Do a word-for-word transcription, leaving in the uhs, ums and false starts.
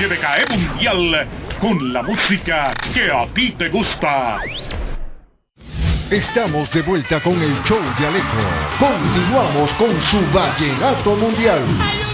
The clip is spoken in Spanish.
noche de Cae Mundial con la música que a ti te gusta. Estamos de vuelta con el show de Alejo. Continuamos con su Vallenato Mundial.